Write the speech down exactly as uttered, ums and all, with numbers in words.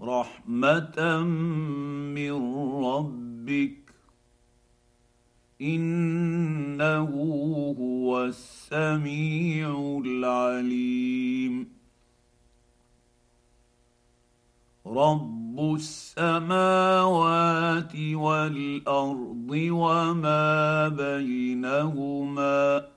رحمه من ربك انه هو السميع العليم. رب السماوات والارض وما بينهما